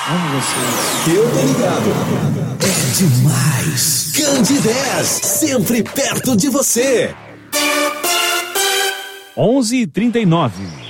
Amo vocês. Eu tô ligado. É demais. Candidez, sempre perto de você. 11h39.